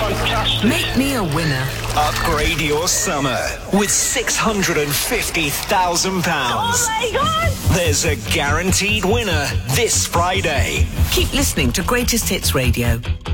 Fantastic. Make me a winner. Upgrade your summer with £650,000. Oh my God! There's a guaranteed winner this Friday. Keep listening to Greatest Hits Radio.